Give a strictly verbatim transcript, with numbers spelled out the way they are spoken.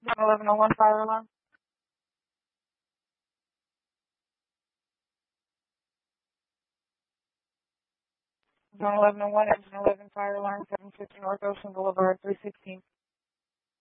eleven oh one fire alarm. Zone eleven oh one, engine eleven fire alarm, seven fifty North Ocean Boulevard, three sixteen.